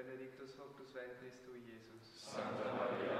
benedictus hoc tus ventris tui, Iesus. Santa Maria,